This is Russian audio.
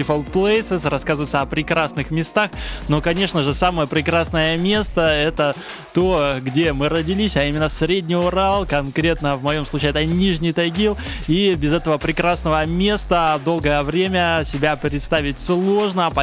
Beautiful Places, рассказывается о прекрасных местах. Но, конечно же, самое прекрасное место — это то, где мы родились, а именно Средний Урал, конкретно в моем случае это Нижний Тагил. И без этого прекрасного места долгое время себя представить сложно.